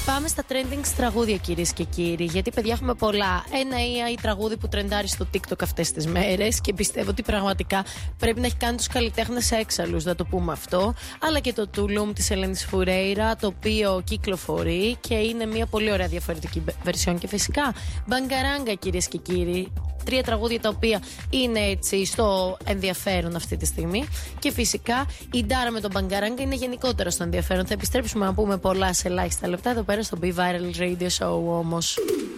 Πάμε στα trending τραγούδια, κυρίες και κύριοι. Γιατί, παιδιά, έχουμε πολλά. Ένα AI τραγούδι που τρεντάρει στο TikTok αυτές τις μέρες και πιστεύω ότι πραγματικά πρέπει να έχει κάνει τους καλλιτέχνες έξαλλους, να το πούμε αυτό. Αλλά και το Tulum της Ελένης Φουρέιρα, το οποίο κυκλοφορεί και είναι μια πολύ ωραία διαφορετική version. Και φυσικά Μπαγκαράγκα, κυρίες και κύριοι. 3 τραγούδια τα οποία είναι έτσι στο ενδιαφέρον αυτή τη στιγμή. Και φυσικά η Ντάρα με τον Μπαγκαράγκα είναι γενικότερα στο ενδιαφέρον. Θα επιστρέψουμε να πούμε πολλά σε ελάχιστα λεπτά εδώ πέρα στο Be Viral Radio Show όμως.